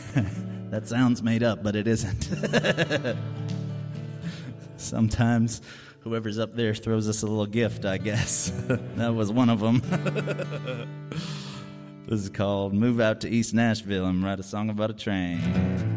That sounds made up, but it isn't. Sometimes whoever's up there throws us a little gift, I guess. That was one of them. This is called Move Out to East Nashville and Write a Song About a Train.